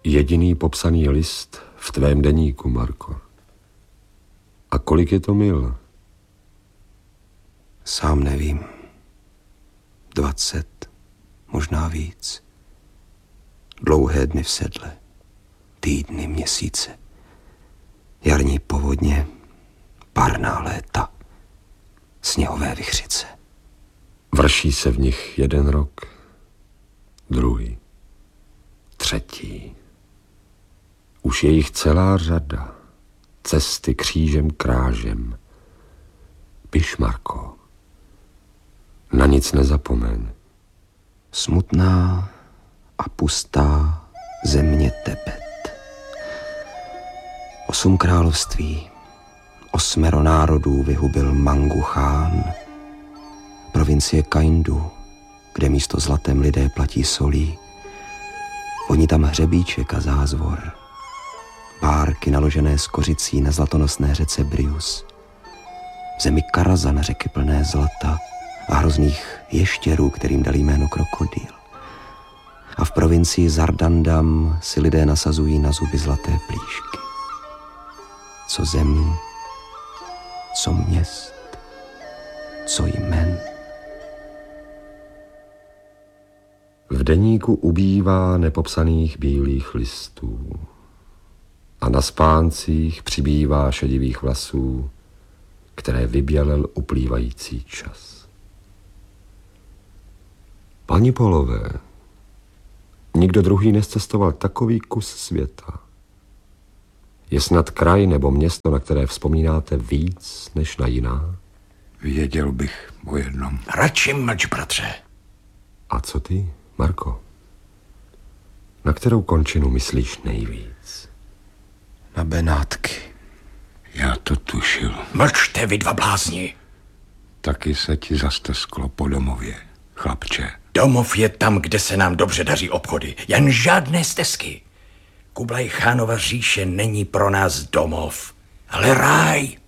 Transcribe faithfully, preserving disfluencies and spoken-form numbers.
Jediný popsaný list v tvém deníku, Marko. A kolik je to mil? Sám nevím. Dvacet, možná víc. Dlouhé dny v sedle, týdny, měsíce. Jarní povodně, parná léta, sněhové vichřice. Vrší se v nich jeden rok, druhý, třetí. Už je jich celá řada. Cesty křížem krážem. Piš, Marko. Na nic nezapomeň. Smutná a pustá země Tebet. Osm království, osmero národů vyhubil Mangu Chán. Provincie Kaindu, kde místo zlatem lidé platí solí. Voní tam hřebíček a zázvor. Bárky naložené z kořicí na zlatonosné řece Brius. V zemi Karazan řeky plné zlata a hrozných ještěrů, kterým dali jméno krokodýl. A v provincii Zardandam si lidé nasazují na zuby zlaté plíšky. Co zemí, co měst, co jmen. V deníku ubývá nepopsaných bílých listů a na spáncích přibývá šedivých vlasů, které vybělil uplývající čas. Pani Polové, nikdo druhý nescestoval takový kus světa. Je snad kraj nebo město, na které vzpomínáte víc než na jiná? Věděl bych o jednom. Radši mlč, bratře. A co ty, Marko? Na kterou končinu myslíš nejvíc? Na Benátky. Já to tušil. Mlčte, vy dva blázni. Taky se ti zastesklo po domově, chlapče. Domov je tam, kde se nám dobře daří obchody. Jen žádné stezky. Kublaj Chánova říše není pro nás domov, ale ráj.